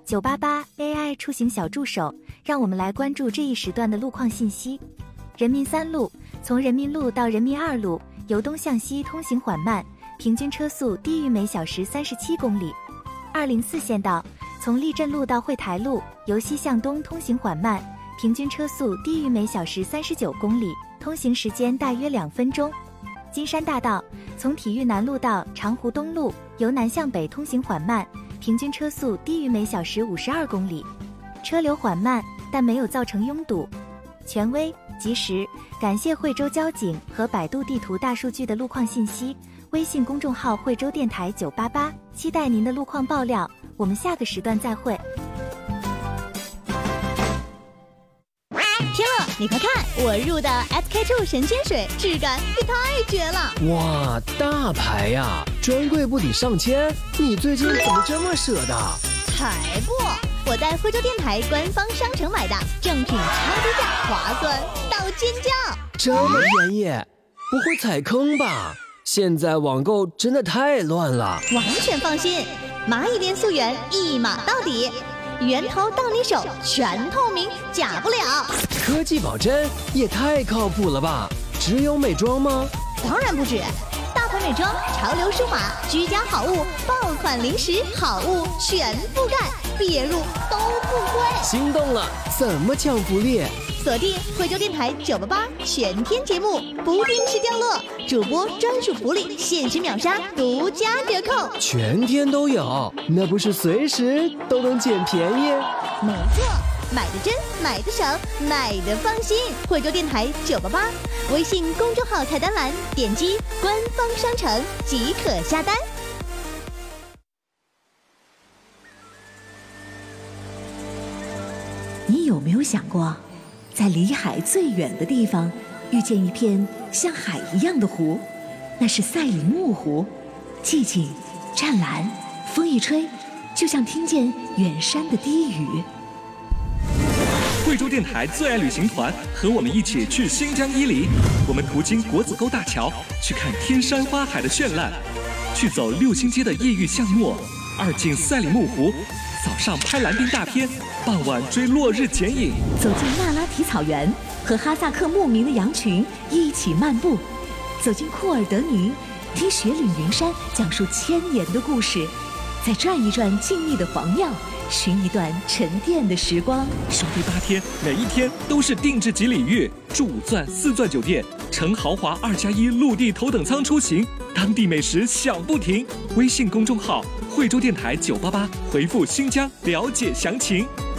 988 AI 出行小助手，让我们来关注这一时段的路况信息。人民3路，从人民路到人民2路，由东向西通行缓慢，平均车速低于每小时37公里。204县道，从立镇路到惠台路，由西向东通行缓慢，平均车速低于每小时39公里，通行时间大约2分钟。金山大道，从体育南路到长湖东路，由南向北通行缓慢，平均车速低于每小时52公里，车流缓慢，但没有造成拥堵。权威及时，感谢惠州交警和百度地图大数据的路况信息。微信公众号惠州电台988，期待您的路况爆料。我们下个时段再会。 天乐，你快看，我入的 SK2 神仙水，质感也太绝了！ 哇，大牌呀，专柜不抵上千，你最近怎么这么舍得？ 才不！我在惠州电台官方商城买的，正品超低价，划算到尖叫！ 这么便宜，不会踩坑吧？现在网购真的太乱了。 完全放心，蚂蚁链溯源一码到底，源头到你手，全透明，假不了。 科技保真也太靠谱了吧？只有美妆吗？ 当然不止，大牌美妆、潮流舒码、居家好物、爆款零食好物全覆盖，别入都不亏。 心动了，怎么抢福利？ 锁定惠州电台988全天节目，不定时掉落，主播专属福利，限时秒杀，独家折扣， 全天都有，那不是随时都能捡便宜？ 没错，买的真，买的省，买的放心。惠州电台988，微信公众号菜单栏点击官方商城即可下单。 你有没有想过，在离海最远的地方遇见一片像海一样的湖，那是赛里木湖，寂静湛蓝，风一吹就像听见远山的低语。 惠州电台最爱旅行团和我们一起去新疆伊犁，我们途经国子沟大桥，去看天山花海的绚烂，去走6星街的夜域巷陌，2进赛里木湖，早上拍蓝丁大片，傍晚追落日剪影， 走进那拉提草原，和哈萨克牧民的羊群一起漫步，走进库尔德尼，听雪岭云山讲述1000年的故事，再转一转静谧的黄庙，寻一段沉淀的时光。 首飞8天，每一天都是定制级礼遇，住5钻4钻酒店，乘豪华2+1陆地头等舱出行，当地美食享不停。微信公众号惠州电台988，回复新疆了解详情。